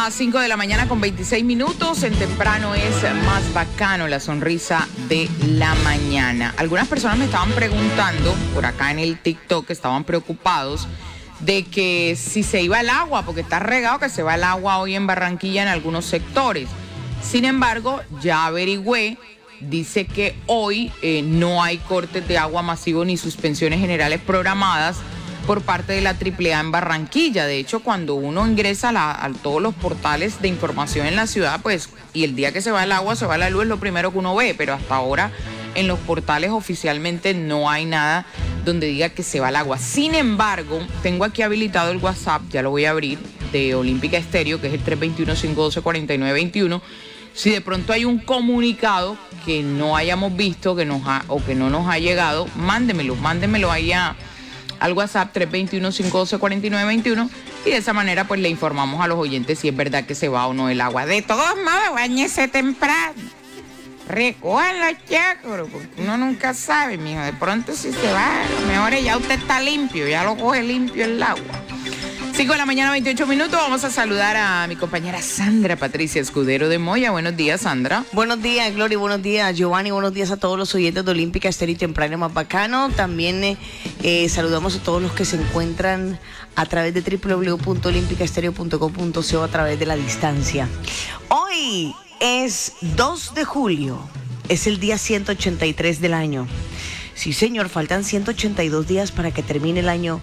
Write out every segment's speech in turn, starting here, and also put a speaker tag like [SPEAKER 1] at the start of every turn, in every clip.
[SPEAKER 1] las 5 de la mañana con 26 minutos. En temprano es más bacano la sonrisa de la mañana. Algunas personas me estaban preguntando por acá en el TikTok, que estaban preocupados de que si se iba el agua, porque está regado que se va el agua hoy en Barranquilla en algunos sectores. Sin embargo, ya averigüé, dice que hoy no hay cortes de agua masivo ni suspensiones generales programadas por parte de la AAA en Barranquilla. De hecho, cuando uno ingresa a todos los portales de información en la ciudad, pues, y el día que se va el agua, se va la luz, es lo primero que uno ve, pero hasta ahora en los portales oficialmente no hay nada donde diga que se va el agua. Sin embargo, tengo aquí habilitado el WhatsApp, ya lo voy a abrir, de Olímpica Estéreo, que es el 321-512-4921. Si de pronto hay un comunicado que no hayamos visto o que no nos ha llegado, mándemelo ahí al WhatsApp 321-512-4921 y de esa manera pues le informamos a los oyentes si es verdad que se va o no el agua. De todos modos, báñese temprano. Recojan los chacros, porque uno nunca sabe, mijo. De pronto si se va, lo mejor es ya usted está limpio, ya lo coge limpio el agua. 5 de la mañana, 28 minutos. Vamos a saludar a mi compañera Sandra Patricia Escudero de Moya. Buenos días, Sandra.
[SPEAKER 2] Buenos días, Gloria. Buenos días, Giovanni. Buenos días a todos los oyentes de Olímpica Estéreo y Temprano Más Bacano. También saludamos a todos los que se encuentran a través de www.olimpicaestereo.com.co a través de la distancia. Hoy es 2 de julio. Es el día 183 del año. Sí, señor, faltan 182 días para que termine el año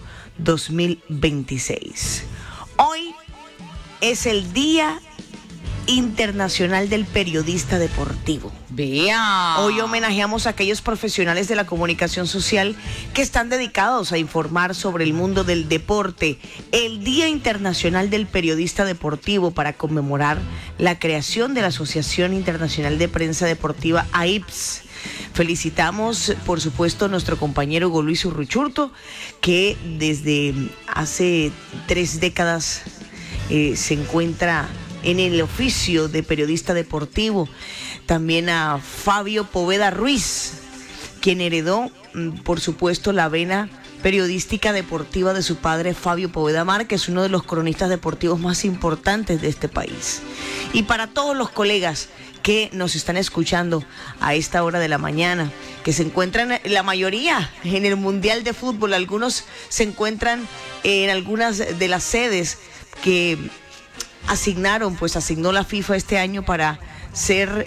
[SPEAKER 2] 2026. Hoy es el Día Internacional del Periodista Deportivo.
[SPEAKER 1] Vea.
[SPEAKER 2] Hoy homenajeamos a aquellos profesionales de la comunicación social que están dedicados a informar sobre el mundo del deporte. El Día Internacional del Periodista Deportivo, para conmemorar la creación de la Asociación Internacional de Prensa Deportiva, AIPS. Felicitamos, por supuesto, a nuestro compañero Hugo Luis Urruchurtu, que desde hace 3 décadas se encuentra en el oficio de periodista deportivo. También a Fabio Poveda Ruiz, quien heredó, por supuesto, la vena periodística deportiva de su padre Fabio Poveda Márquez, uno de los cronistas deportivos más importantes de este país. Y para todos los colegas que nos están escuchando a esta hora de la mañana, que se encuentran, la mayoría, en el Mundial de Fútbol, algunos se encuentran en algunas de las sedes que asignó la FIFA este año para ser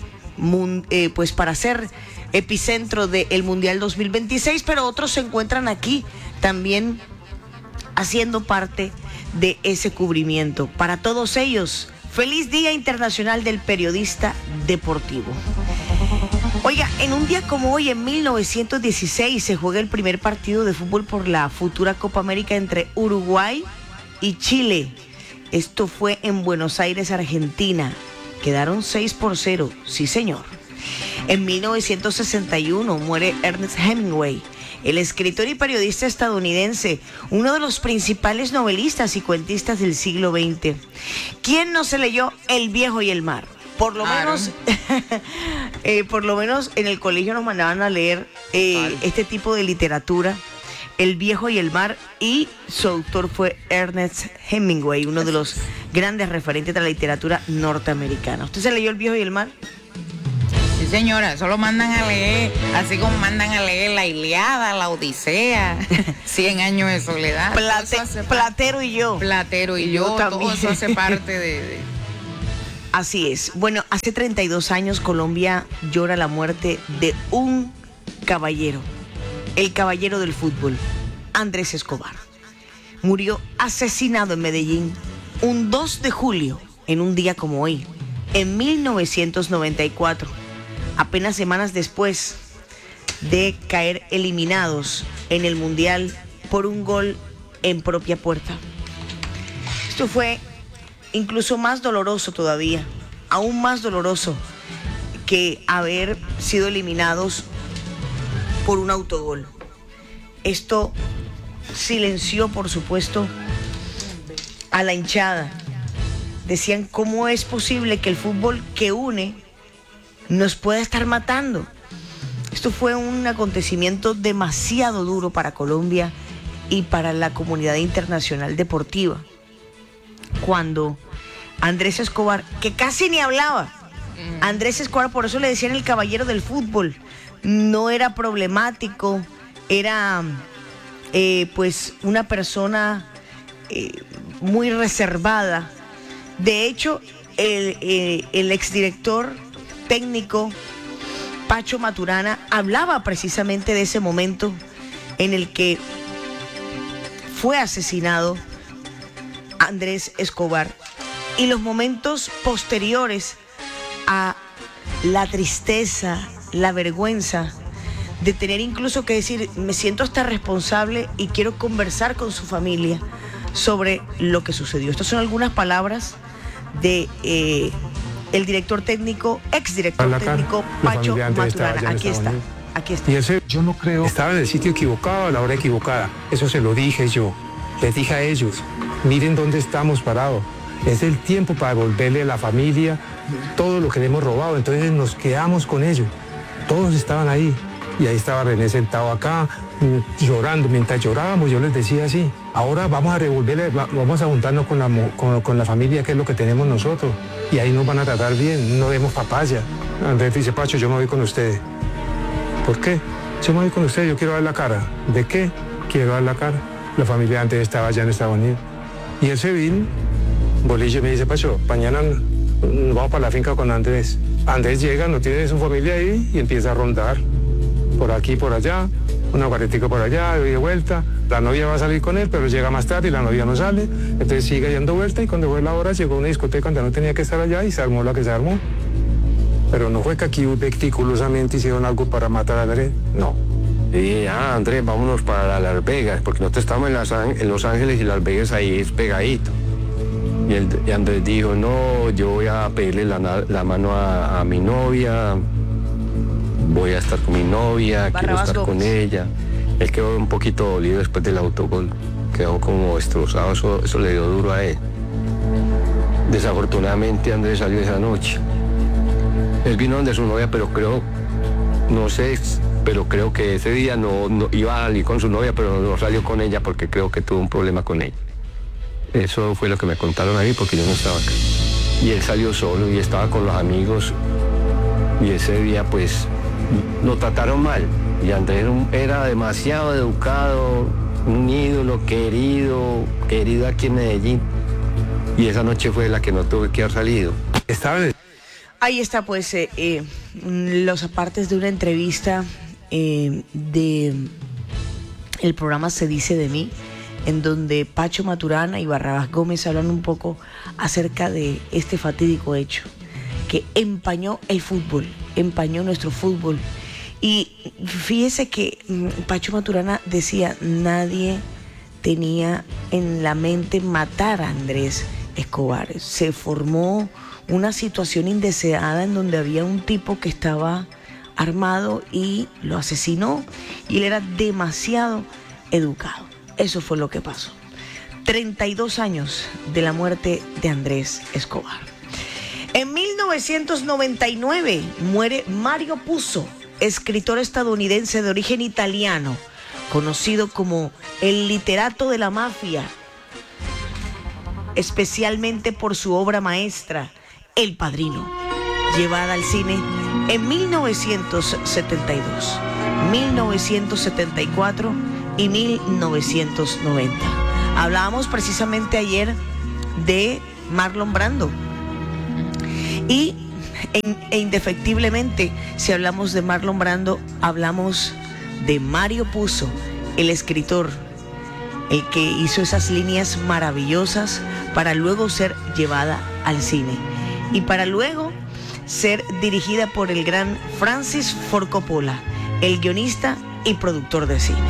[SPEAKER 2] epicentro del Mundial 2026, pero otros se encuentran aquí también haciendo parte de ese cubrimiento. Para todos ellos, feliz Día Internacional del Periodista Deportivo. Oiga, en un día como hoy, en 1916, se juega el primer partido de fútbol por la futura Copa América entre Uruguay y Chile. Esto fue en Buenos Aires, Argentina. Quedaron 6-0, sí señor. En 1961 muere Ernest Hemingway, el escritor y periodista estadounidense, uno de los principales novelistas y cuentistas del siglo XX. ¿Quién no se leyó El Viejo y el Mar? Por lo menos en el colegio nos mandaban a leer este tipo de literatura, El Viejo y el Mar, y su autor fue Ernest Hemingway, uno de los grandes referentes de la literatura norteamericana. ¿Usted se leyó El Viejo y el Mar?
[SPEAKER 1] Sí, señora, eso lo mandan a leer, así como mandan a leer La Ilíada, La Odisea, 100 años de soledad.
[SPEAKER 2] Platero y yo.
[SPEAKER 1] Platero y yo
[SPEAKER 2] también.
[SPEAKER 1] Todo eso hace parte de...
[SPEAKER 2] Así es. Bueno, hace 32 años Colombia llora la muerte de un caballero, el caballero del fútbol, Andrés Escobar. Murió asesinado en Medellín un 2 de julio, en un día como hoy, en 1994, apenas semanas después de caer eliminados en el Mundial por un gol en propia puerta. Esto fue incluso más doloroso todavía, aún más doloroso que haber sido eliminados por un autogol. Esto silenció, por supuesto, a la hinchada. Decían, ¿cómo es posible que el fútbol que une nos pueda estar matando? Esto fue un acontecimiento demasiado duro para Colombia y para la comunidad internacional deportiva, cuando Andrés Escobar, que casi ni hablaba. Andrés Escobar, por eso le decían el caballero del fútbol. No era problemático, era pues una persona muy reservada. De hecho, el exdirector técnico Pacho Maturana hablaba precisamente de ese momento en el que fue asesinado Andrés Escobar y los momentos posteriores a la tristeza, la vergüenza de tener incluso que decir, me siento hasta responsable y quiero conversar con su familia sobre lo que sucedió. Estas son algunas palabras de el director técnico, exdirector técnico Pacho Maturana. Aquí está.
[SPEAKER 3] Y ese, yo no creo, estaba en el sitio equivocado a la hora equivocada. Eso se lo dije yo. Les dije a ellos, miren dónde estamos parados. Es el tiempo para devolverle a la familia todo lo que le hemos robado. Entonces nos quedamos con ellos. Todos estaban ahí. Y ahí estaba René sentado acá, llorando. Mientras llorábamos, yo les decía así, ahora vamos a revolverle, vamos a juntarnos con la familia, que es lo que tenemos nosotros. Y ahí nos van a tratar bien, no demos papaya. Andrés dice, Pacho, yo me voy con ustedes. ¿Por qué? Yo me voy con ustedes, yo quiero dar la cara. ¿De qué? Quiero dar la cara. La familia antes estaba allá en Estados Unidos. Y él se vino, Bolillo me dice, Pacho, mañana nos vamos para la finca con Andrés. Andrés llega, no tiene su familia ahí y empieza a rondar. Por aquí, por allá, una guaretica por allá, de vuelta. La novia va a salir con él, pero llega más tarde y la novia no sale. Entonces sigue dando vuelta y cuando fue la hora llegó a una discoteca donde no tenía que estar allá y se armó la que se armó. Pero no fue que aquí meticulosamente hicieron algo para matar a Andrés, no.
[SPEAKER 4] Y Andrés, vámonos para Las Vegas, porque nosotros estamos en Los Ángeles y Las Vegas ahí es pegadito. Y Andrés dijo, no, yo voy a pedirle la mano a mi novia, voy a estar con mi novia, quiero estar con ella. Él quedó un poquito dolido después del autogol, quedó como destrozado, eso le dio duro a él. Desafortunadamente Andrés salió esa noche. Él vino donde su novia, pero creo, no sé, pero creo que ese día no iba a salir con su novia, pero no salió con ella porque creo que tuvo un problema con ella. Eso fue lo que me contaron a mí porque yo no estaba acá. Y él salió solo y estaba con los amigos y ese día pues lo trataron mal. Y Andrés era demasiado educado, un ídolo querido aquí en Medellín. Y esa noche fue la que no tuve que haber salido.
[SPEAKER 2] Ahí está pues los apartes de una entrevista de el programa Se Dice de Mí, en donde Pacho Maturana y Barrabás Gómez hablan un poco acerca de este fatídico hecho que empañó el fútbol, empañó nuestro fútbol. Y fíjese que Pacho Maturana decía, nadie tenía en la mente matar a Andrés Escobar. Se formó una situación indeseada en donde había un tipo que estaba armado y lo asesinó y él era demasiado educado. Eso fue lo que pasó. 32 años de la muerte de Andrés Escobar. En 1999 muere Mario Puzo, escritor estadounidense de origen italiano, conocido como el literato de la mafia, especialmente por su obra maestra, El Padrino, llevada al cine en 1972, 1974 y 1990. Hablábamos precisamente ayer de Marlon Brando. Y indefectiblemente, si hablamos de Marlon Brando, hablamos de Mario Puzo, el escritor, el que hizo esas líneas maravillosas para luego ser llevada al cine y para luego ser dirigida por el gran Francis Ford Coppola, el guionista y productor de cine.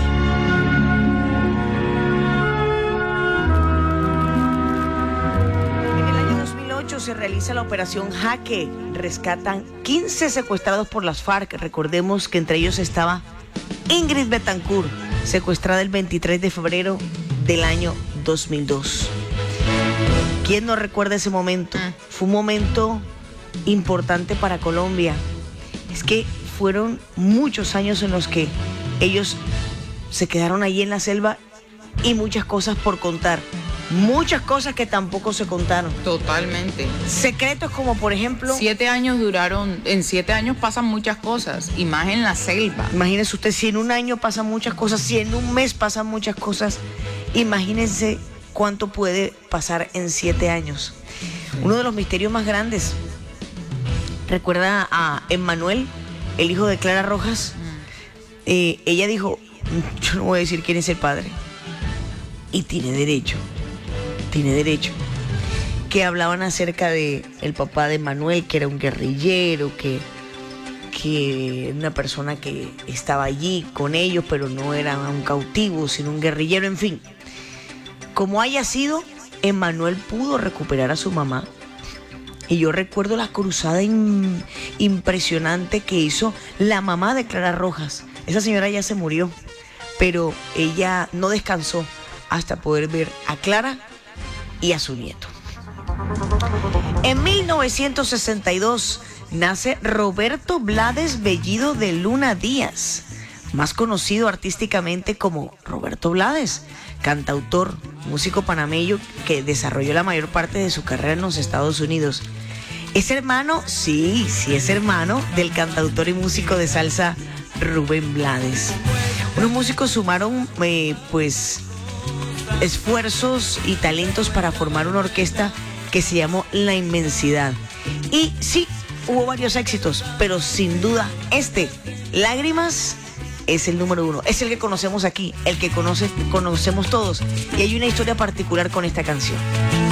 [SPEAKER 2] En el año 2008 se realiza la operación Jaque. Rescatan 15 secuestrados por las FARC. Recordemos que entre ellos estaba Ingrid Betancourt, secuestrada el 23 de febrero del año 2002. ¿Quién no recuerda ese momento? Fue un momento importante para Colombia. Es que fueron muchos años en los que ellos se quedaron allí en la selva y muchas cosas por contar. Muchas cosas que tampoco se contaron.
[SPEAKER 1] Totalmente.
[SPEAKER 2] Secretos como, por ejemplo...
[SPEAKER 1] 7 años duraron, en 7 años pasan muchas cosas, y más en la selva.
[SPEAKER 2] Imagínense usted, si en un año pasan muchas cosas, si en un mes pasan muchas cosas, imagínense cuánto puede pasar en 7 años. Uno de los misterios más grandes. ¿Recuerda a Emmanuel, el hijo de Clara Rojas? Ella dijo, yo no voy a decir quién es el padre. Y tiene derecho. Que hablaban acerca de el papá de Manuel, que era un guerrillero, que una persona que estaba allí con ellos, pero no era un cautivo, sino un guerrillero, en fin. Como haya sido, Emmanuel pudo recuperar a su mamá. Y yo recuerdo la cruzada impresionante que hizo la mamá de Clara Rojas. Esa señora ya se murió, pero ella no descansó hasta poder ver a Clara y a su nieto. En 1962 nace Roberto Blades Bellido de Luna Díaz, más conocido artísticamente como Roberto Blades, cantautor, músico panameño que desarrolló la mayor parte de su carrera en los Estados Unidos. Es hermano, sí es hermano del cantautor y músico de salsa Rubén Blades. Unos músicos sumaron esfuerzos y talentos para formar una orquesta que se llamó La Inmensidad. Y sí, hubo varios éxitos, pero sin duda Lágrimas, es el número 1. Es el que conocemos aquí, el que conocemos todos. Y hay una historia particular con esta canción.